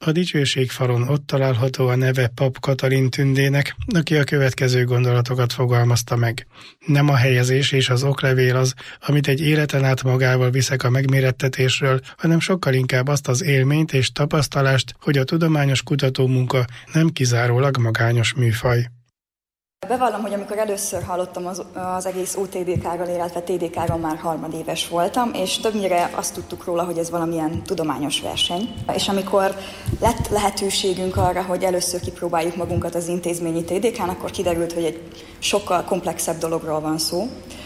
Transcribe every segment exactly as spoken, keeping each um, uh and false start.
A dicsőségfalon ott található a neve Pap Katalin Tündének, aki a következő gondolatokat fogalmazta meg. Nem a helyezés és az oklevél az, amit egy életen át magával viszek a megmérettetésről, hanem sokkal inkább azt az élményt és tapasztalást, hogy a tudományos kutatómunka nem kizárólag magányos műfaj. Bevallom, hogy amikor először hallottam az, az egész o té dé ká-ról, illetve té dé ká-ról, már harmadéves voltam, és többnyire azt tudtuk róla, hogy ez valamilyen tudományos verseny. És amikor lett lehetőségünk arra, hogy először kipróbáljuk magunkat az intézményi té dé ká-n, akkor kiderült, hogy egy sokkal komplexebb dologról van szó.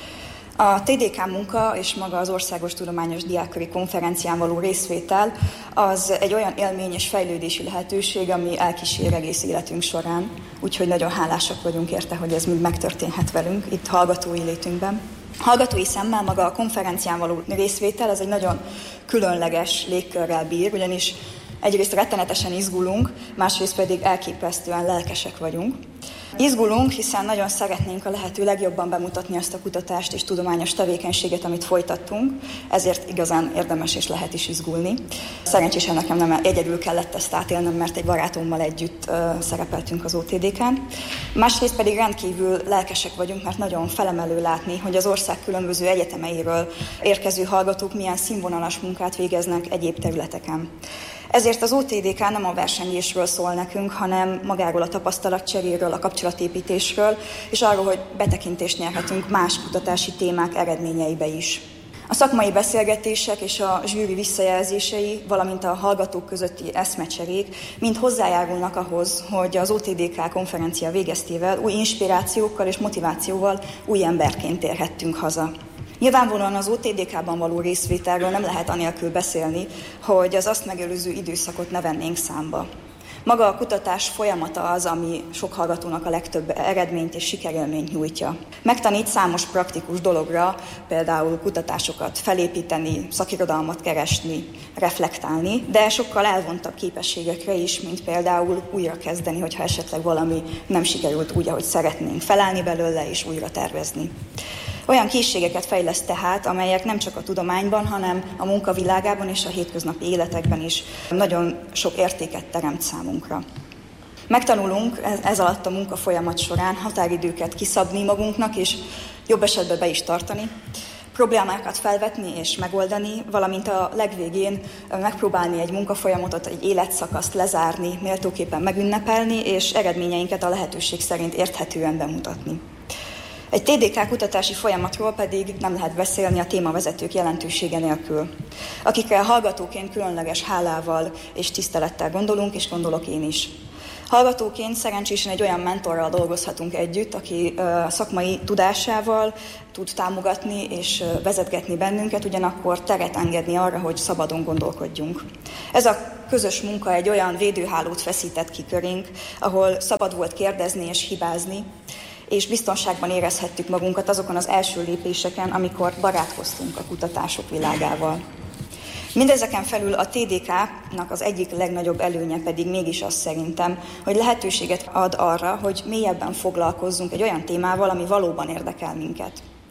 A té dé ká munka és maga az Országos Tudományos Diákköri Konferencián való részvétel az egy olyan élmény és fejlődési lehetőség, ami elkísér egész életünk során. Úgyhogy nagyon hálásak vagyunk érte, hogy ez mind megtörténhet velünk itt hallgatói létünkben. Hallgatói szemmel maga a konferencián való részvétel az egy nagyon különleges légkörrel bír, ugyanis egyrészt rettenetesen izgulunk, másrészt pedig elképesztően lelkesek vagyunk. Izgulunk, hiszen nagyon szeretnénk a lehető legjobban bemutatni azt a kutatást és tudományos tevékenységet, amit folytattunk, ezért igazán érdemes és lehet is izgulni. Szerencsésen nekem nem egyedül kellett ezt átélnem, mert egy barátommal együtt uh, szerepeltünk az o té dé ká-n. Másrészt pedig rendkívül lelkesek vagyunk, mert nagyon felemelő látni, hogy az ország különböző egyetemeiről érkező hallgatók milyen színvonalas munkát végeznek egyéb területeken. Ezért az o té dé ká nem a versengésről szól nekünk, hanem magáról a tapasztalatcseréről, a kapcsolatépítésről, és arról, hogy betekintést nyerhetünk más kutatási témák eredményeibe is. A szakmai beszélgetések és a zsűri visszajelzései, valamint a hallgatók közötti eszmecserék mind hozzájárulnak ahhoz, hogy az o té dé ká konferencia végeztével új inspirációkkal és motivációval új emberként térhettünk haza. Nyilvánvalóan az o té dé ká-ban való részvételről nem lehet anélkül beszélni, hogy az azt megelőző időszakot ne vennénk számba. Maga a kutatás folyamata az, ami sok hallgatónak a legtöbb eredményt és sikerélményt nyújtja. Megtanít számos praktikus dologra, például kutatásokat felépíteni, szakirodalmat keresni, reflektálni, de sokkal elvontabb képességekre is, mint például újrakezdeni, hogyha esetleg valami nem sikerült úgy, ahogy szeretnénk, felállni belőle és újra tervezni. Olyan készségeket fejleszt tehát, amelyek nem csak a tudományban, hanem a munkavilágában és a hétköznapi életekben is nagyon sok értéket teremt számunkra. Megtanulunk ez alatt a munkafolyamat során határidőket kiszabni magunknak, és jobb esetben be is tartani, problémákat felvetni és megoldani, valamint a legvégén megpróbálni egy munkafolyamatot, egy életszakaszt lezárni, méltóképpen megünnepelni, és eredményeinket a lehetőség szerint érthetően bemutatni. Egy té dé ká kutatási folyamatról pedig nem lehet beszélni a témavezetők jelentősége nélkül, akikkel hallgatóként különleges hálával és tisztelettel gondolunk, és gondolok én is. Hallgatóként szerencsésen egy olyan mentorral dolgozhatunk együtt, aki szakmai tudásával tud támogatni és vezetgetni bennünket, ugyanakkor teret engedni arra, hogy szabadon gondolkodjunk. Ez a közös munka egy olyan védőhálót feszített ki körénk, ahol szabad volt kérdezni és hibázni, és biztonságban érezhettük magunkat azokon az első lépéseken, amikor barátkoztunk a kutatások világával. Mindezeken felül a té dé ká-nak az egyik legnagyobb előnye pedig mégis az szerintem, hogy lehetőséget ad arra, hogy mélyebben foglalkozzunk egy olyan témával, ami valóban érdekel minket.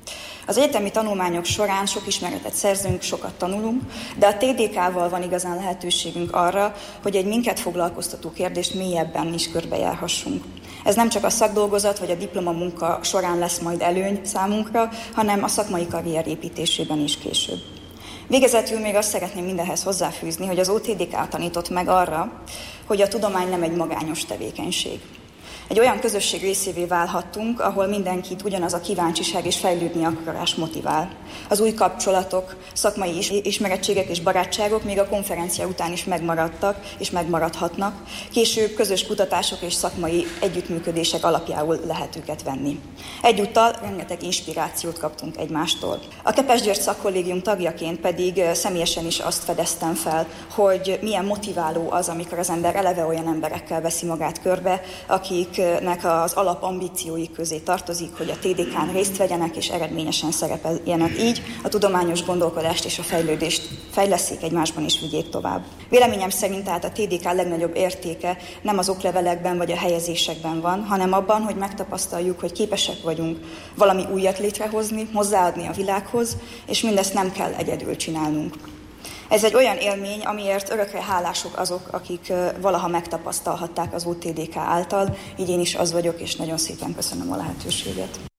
Az egyetemi tanulmányok során sok ismeretet szerzünk, sokat tanulunk, de a té dé ká-val van igazán lehetőségünk arra, hogy egy minket foglalkoztató kérdést mélyebben is körbejárhassunk. Ez nem csak a szakdolgozat vagy a diplomamunka során lesz majd előny számunkra, hanem a szakmai karrier építésében is később. Végezetül még azt szeretném mindenhez hozzáfűzni, hogy az o té dé ká tanított meg arra, hogy a tudomány nem egy magányos tevékenység. Egy olyan közösség részévé válhattunk, ahol mindenkit ugyanaz a kíváncsiság és fejlődni akarás motivál. Az új kapcsolatok, szakmai ismerettségek és barátságok még a konferencia után is megmaradtak és megmaradhatnak. Később közös kutatások és szakmai együttműködések alapjául lehet őket venni. Egyúttal rengeteg inspirációt kaptunk egymástól. A Kepes-György Szakkollégium tagjaként pedig személyesen is azt fedeztem fel, hogy milyen motiváló az, amikor az ember eleve olyan emberekkel veszi magát körbe, akik nek az alapambíciói közé tartozik, hogy a té dé ká-n részt vegyenek és eredményesen szerepeljenek. Így a tudományos gondolkodást és a fejlődést fejleszik egymásban és vigyék tovább. Véleményem szerint tehát a té dé ká legnagyobb értéke nem az oklevelekben vagy a helyezésekben van, hanem abban, hogy megtapasztaljuk, hogy képesek vagyunk valami újat létrehozni, hozzáadni a világhoz, és mindezt nem kell egyedül csinálnunk. Ez egy olyan élmény, amiért örökre hálások azok, akik valaha megtapasztalhatták az o té dé ká által, így én is az vagyok, és nagyon szépen köszönöm a lehetőséget.